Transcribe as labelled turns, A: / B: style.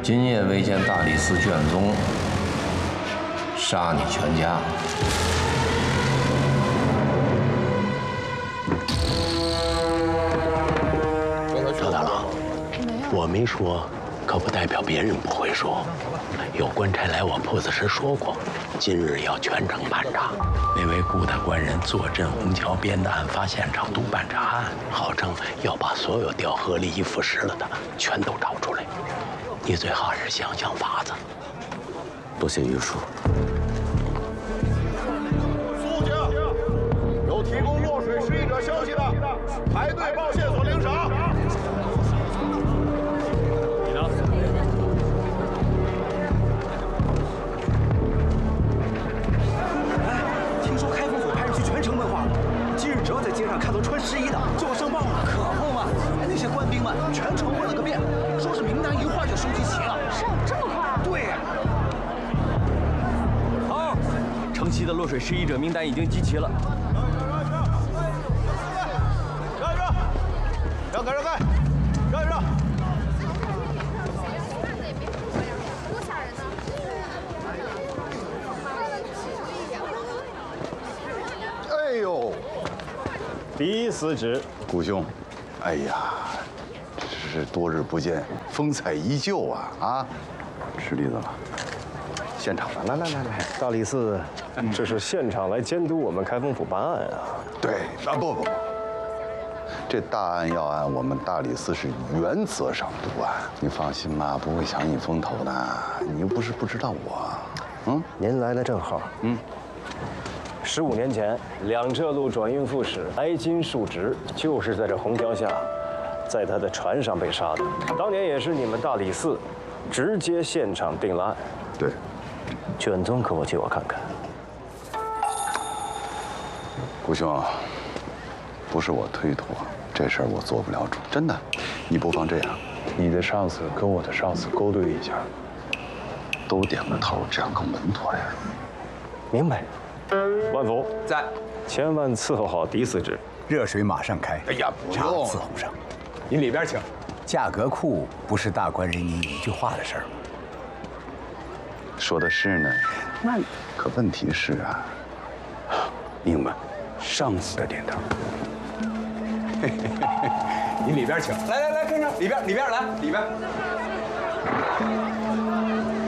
A: 今夜为见大理寺卷宗，杀你全家。
B: 赵大郎，我没说，可不代表别人不会说。有官差来我铺子时说过，今日要全城盘查。那位顾大官人坐镇虹桥边的案发现场督办查案，号称要把所有掉河里一腐蚀了的全都找出来。你最好是想想法子。
C: 多谢玉叔。
D: 肃静！有提供落水失忆者消息的，排队报线索领赏。你呢？
E: 哎，听说开封府派人去全城问话了，今日只要在街上看到穿湿衣的，就要上报了。可不嘛，那些官兵们全城问了个遍，说是名单一会儿就收集齐了。
F: 是啊，这么快啊？
E: 对呀。
G: 好，城西的落水失忆者名单已经集齐了。
D: 让开，让开，让一让。
F: 多吓人呢！
D: 哎呦，
H: 第一司职，
I: 顾兄，哎呀，真是多日不见，风采依旧啊！啊，吃栗子了。现场的，来，
H: 大理寺，这是现场来监督我们开封府办案啊。
I: 对，啊不，这大案要案，我们大理寺是原则上督案。你放心吧，不会抢你风头的。你又不是不知道我，
H: 您来的正好。15年前，两浙路转运副使来金述职，就是在这虹桥下，在他的船上被杀的。当年也是你们大理寺直接现场定了案。
I: 对，
H: 卷宗可否借我看看？
I: 顾兄，不是我推脱，这事儿我做不了主，真的。你不妨这样，
J: 你的上司跟我的上司勾兑一下，
I: 都点个头，这样更稳妥呀。
H: 明白。万福
E: 在，
H: 千万伺候好嫡司职。
K: 热水马上开。
I: 哎呀，不
K: 茶
I: 用
K: 伺候上。
E: 您里边请。
K: 价格库不是大官人你一句话的事儿吗？
I: 说的是呢，那可问题是啊，
J: 明白，上司的点头。
E: 您里边请。来，跟上里边来里边。